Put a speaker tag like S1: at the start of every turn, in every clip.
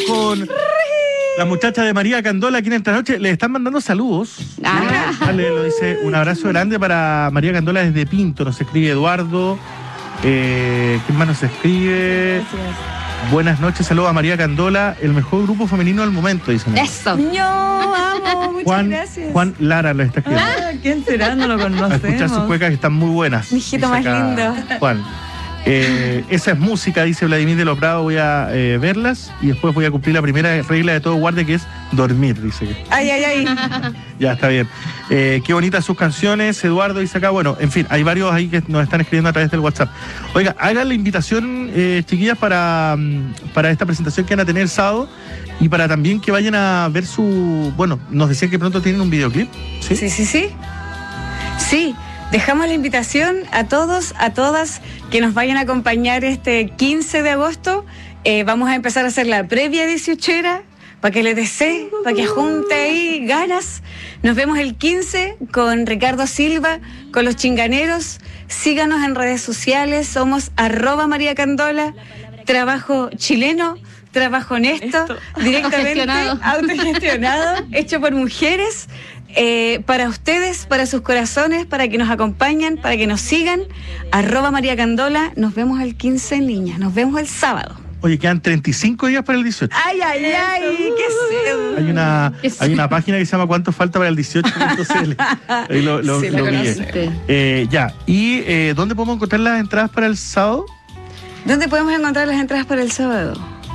S1: con la muchacha de María Candola aquí en esta noche. Le están mandando saludos. Dale, lo dice, un abrazo grande para María Candola desde Pinto. Nos escribe Eduardo. ¿Quién más nos escribe?
S2: Gracias.
S1: Buenas noches, saludos a María Candola, el mejor grupo femenino del momento, dicen.
S2: Eso.
S3: Yo amo, muchas gracias.
S1: Juan Lara lo está escribiendo.
S3: ¿Quién será? No lo
S1: A escuchar sus
S3: conocemos.
S1: cuecas que están muy buenas.
S3: Mi hijito
S1: dice
S3: más
S1: acá
S3: lindo.
S1: Juan. Esa es música, dice Vladimir de los Prados. Voy a verlas y después voy a cumplir la primera regla de todo guardia, que es dormir, dice.
S3: Ay, ay, ay.
S1: Ya, está bien. Qué bonitas sus canciones, Eduardo dice acá. Bueno, en fin, hay varios ahí que nos están escribiendo a través del WhatsApp. Oiga, hagan la invitación, chiquillas, para esta presentación que van a tener el sábado y para también que vayan a ver su... Bueno, nos decían que pronto tienen un videoclip. Sí,
S3: Sí, sí, sí. Sí, dejamos la invitación a todos, a todas que nos vayan a acompañar este 15 de agosto. Vamos a empezar a hacer la previa 18era para que le desee, para que junte ahí ganas. Nos vemos el 15 con Ricardo Silva, con los Chinganeros. Síganos en redes sociales, somos @María Candola, trabajo chileno, trabajo honesto, directamente autogestionado, hecho por mujeres. Para ustedes, para sus corazones, para que nos acompañen, para que nos sigan, @María Candola. Nos vemos el 15, niñas, nos vemos el sábado.
S1: Oye, quedan 35 días para el 18.
S3: Ay, ay, ay, qué sé.
S1: Hay una página que se llama ¿Cuánto falta para el 18.cl? Ahí lo
S3: Sí, la
S1: pillé. Ya, ¿y dónde podemos encontrar las entradas para el sábado?
S3: ¿Dónde podemos encontrar las entradas para el sábado?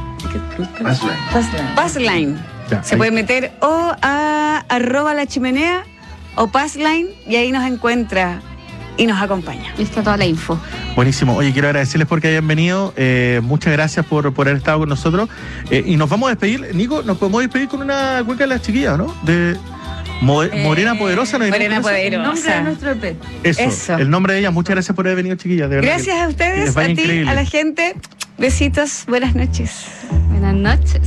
S3: Passline.
S1: Ya,
S3: Se
S1: ahí.
S3: puede meter o a @La Chimenea o Passline y ahí nos encuentra y nos acompaña.
S2: Ahí está toda la info.
S1: Buenísimo. Oye, quiero agradecerles porque hayan venido. Muchas gracias por haber estado con nosotros. Y nos vamos a despedir. Nico, nos podemos despedir con una cueca de las chiquillas, ¿no? De Morena Poderosa. ¿No?
S3: Morena Poderosa.
S4: El nombre de nuestro EP.
S1: Eso. El nombre de ella. Muchas gracias por haber venido, chiquillas. De verdad.
S3: Gracias a
S1: que
S3: ustedes,
S1: les
S3: a
S1: vaya
S3: ti,
S1: increíble.
S3: a la gente. Besitos, buenas noches.
S2: Buenas noches.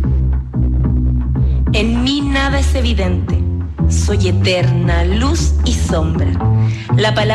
S5: En mí nada es evidente. Soy eterna luz y sombra. La palabra